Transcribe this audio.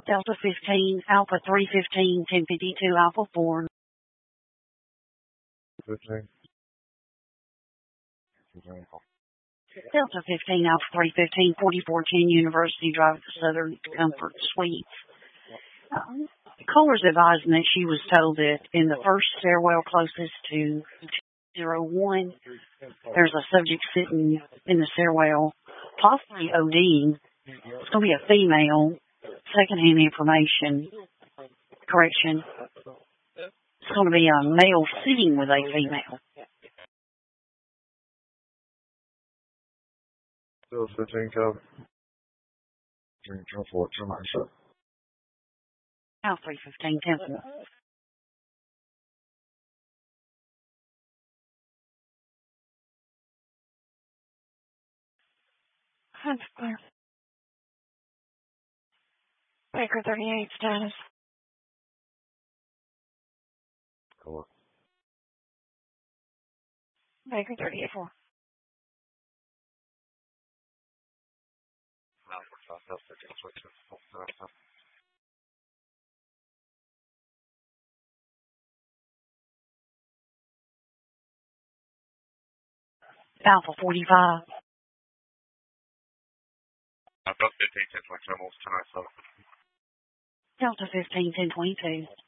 Delta 15, Alpha 315, 1052, Alpha 4. 15. Delta 15, Alpha 315, 4410, University Drive, Southern Comfort Suite. Callers advising that she was told that in the first stairwell closest to 201, there's a subject sitting in the stairwell, possibly ODing. It's going to be a female. Secondhand information. Correction. It's going to be a male sitting with a female. Still 15 code. Drink 4, 2, 9, 7. Alpha 315, 10. That's clear. Baker 38 status. Cool. Baker 38 4. Alpha 45. I've got 15, 10, 20, almost 10, Delta 15, 1022.